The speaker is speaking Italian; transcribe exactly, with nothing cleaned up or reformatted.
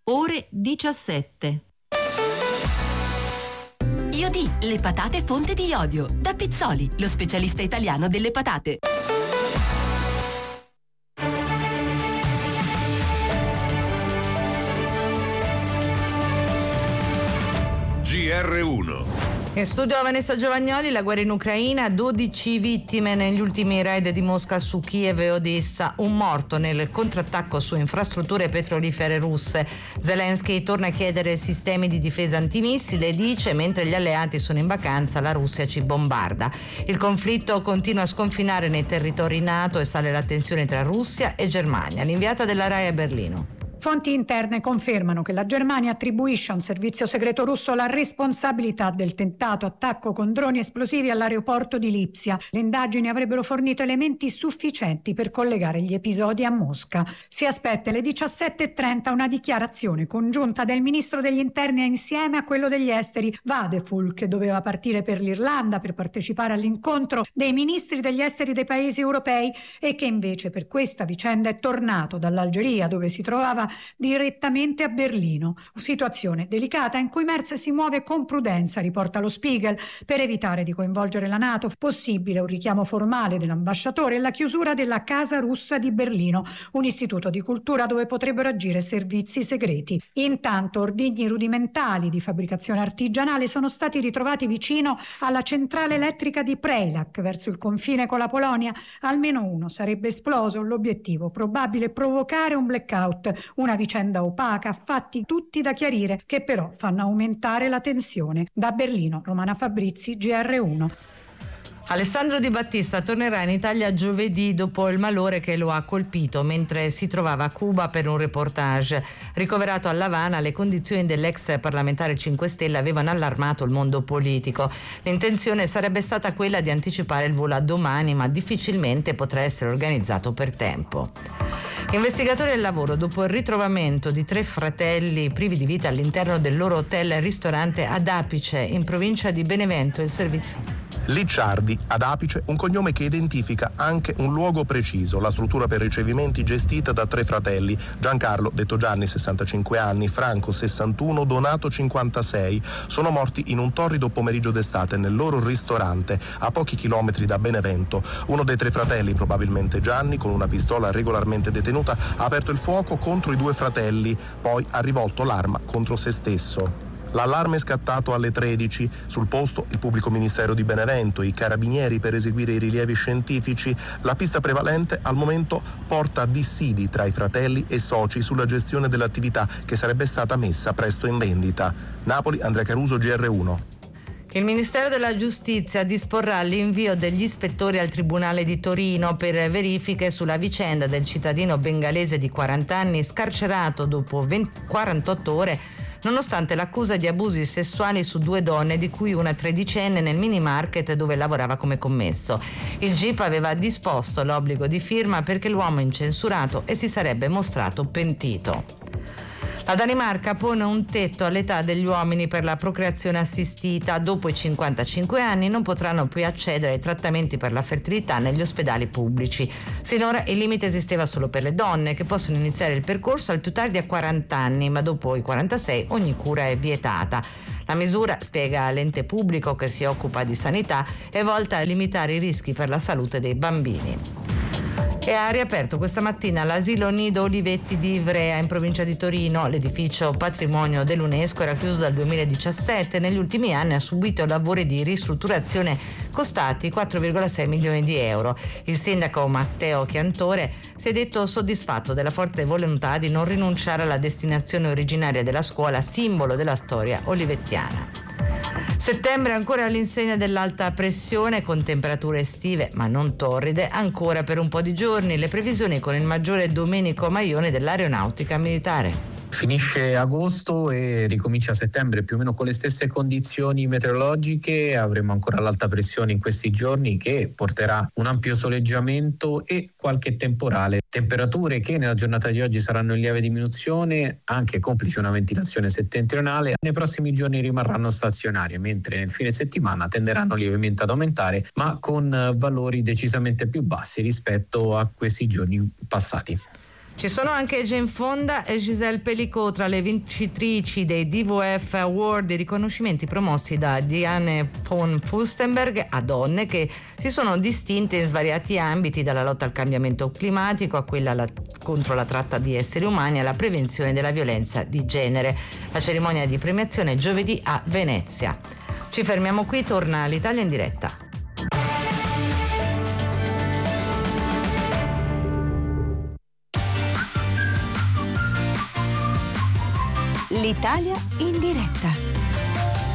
ore diciassette. Iodì, le patate fonte di iodio. Da Pizzoli, lo specialista italiano delle patate. G R uno. In studio Vanessa Giovagnoli. La guerra in Ucraina, dodici vittime negli ultimi raid di Mosca su Kiev e Odessa, un morto nel contrattacco su infrastrutture petrolifere russe. Zelensky torna a chiedere sistemi di difesa antimissile e dice: mentre gli alleati sono in vacanza la Russia ci bombarda. Il conflitto continua a sconfinare nei territori NATO e sale la tensione tra Russia e Germania. L'inviata della RAI a Berlino. Fonti interne confermano che la Germania attribuisce a un servizio segreto russo la responsabilità del tentato attacco con droni esplosivi all'aeroporto di Lipsia. Le indagini avrebbero fornito elementi sufficienti per collegare gli episodi a Mosca. Si aspetta alle diciassette e trenta una dichiarazione congiunta del ministro degli interni insieme a quello degli esteri Vadeful, che doveva partire per l'Irlanda per partecipare all'incontro dei ministri degli esteri dei paesi europei e che invece per questa vicenda è tornato dall'Algeria, dove si trovava direttamente a Berlino. Situazione delicata in cui Merz si muove con prudenza, riporta lo Spiegel, per evitare di coinvolgere la NATO. Possibile un richiamo formale dell'ambasciatore e la chiusura della Casa Russa di Berlino, un istituto di cultura dove potrebbero agire servizi segreti. Intanto ordigni rudimentali di fabbricazione artigianale sono stati ritrovati vicino alla centrale elettrica di Prejlac, verso il confine con la Polonia. Almeno uno sarebbe esploso, l'obiettivo probabile provocare un blackout. Una vicenda opaca, fatti tutti da chiarire, che però fanno aumentare la tensione. Da Berlino, Romana Fabrizi, G R uno. Alessandro Di Battista tornerà in Italia giovedì dopo il malore che lo ha colpito mentre si trovava a Cuba per un reportage. Ricoverato a L'Avana, le condizioni dell'ex parlamentare cinque Stelle avevano allarmato il mondo politico. L'intenzione sarebbe stata quella di anticipare il volo a domani, ma difficilmente potrà essere organizzato per tempo. Investigatori del lavoro, dopo il ritrovamento di tre fratelli privi di vita all'interno del loro hotel ristorante ad Apice, in provincia di Benevento, il servizio. Licciardi, ad Apice, un cognome che identifica anche un luogo preciso, la struttura per ricevimenti gestita da tre fratelli: Giancarlo, detto Gianni, sessantacinque anni, Franco, sessantuno, Donato, cinquantasei. Sono morti in un torrido pomeriggio d'estate nel loro ristorante, a pochi chilometri da Benevento. Uno dei tre fratelli, probabilmente Gianni, con una pistola regolarmente detenuta, ha aperto il fuoco contro i due fratelli, poi ha rivolto l'arma contro se stesso. L'allarme è scattato alle tredici. Sul posto il pubblico ministero di Benevento, i carabinieri per eseguire i rilievi scientifici. La pista prevalente al momento porta dissidi tra i fratelli e soci sulla gestione dell'attività che sarebbe stata messa presto in vendita. Napoli, Andrea Caruso, G R uno. Il Ministero della Giustizia disporrà l'invio degli ispettori al Tribunale di Torino per verifiche sulla vicenda del cittadino bengalese di quaranta anni scarcerato dopo venti, quarantotto ore nonostante l'accusa di abusi sessuali su due donne, di cui una tredicenne, nel mini market dove lavorava come commesso. Il G I P aveva disposto l'obbligo di firma perché l'uomo è incensurato e si sarebbe mostrato pentito. La Danimarca pone un tetto all'età degli uomini per la procreazione assistita. Dopo i cinquantacinque anni non potranno più accedere ai trattamenti per la fertilità negli ospedali pubblici. Sinora il limite esisteva solo per le donne, che possono iniziare il percorso al più tardi a quaranta anni, ma dopo i quarantasei ogni cura è vietata. La misura, spiega l'ente pubblico che si occupa di sanità, è volta a limitare i rischi per la salute dei bambini. E ha riaperto questa mattina l'asilo Nido Olivetti di Ivrea, in provincia di Torino. L'edificio patrimonio dell'UNESCO era chiuso dal duemiladiciassette. Negli ultimi anni ha subito lavori di ristrutturazione costati quattro virgola sei milioni di euro. Il sindaco Matteo Chiantore si è detto soddisfatto della forte volontà di non rinunciare alla destinazione originaria della scuola, simbolo della storia olivettiana. Settembre ancora all'insegna dell'alta pressione, con temperature estive ma non torride ancora per un po' di giorni. Le previsioni con il maggiore Domenico Maione dell'Aeronautica Militare. Finisce agosto e ricomincia settembre più o meno con le stesse condizioni meteorologiche. Avremo ancora l'alta pressione in questi giorni che porterà un ampio soleggiamento e qualche temporale. Temperature che nella giornata di oggi saranno in lieve diminuzione, anche complice una ventilazione settentrionale. Nei prossimi giorni rimarranno stazionarie, mentre nel fine settimana tenderanno lievemente ad aumentare, ma con valori decisamente più bassi rispetto a questi giorni passati. Ci sono anche Jane Fonda e Giselle Pellicot tra le vincitrici dei D V F Award, i riconoscimenti promossi da Diane von Furstenberg a donne che si sono distinte in svariati ambiti, dalla lotta al cambiamento climatico a quella la, contro la tratta di esseri umani alla prevenzione della violenza di genere. La cerimonia di premiazione giovedì a Venezia. Ci fermiamo qui, torna l'Italia in diretta. L'Italia in diretta.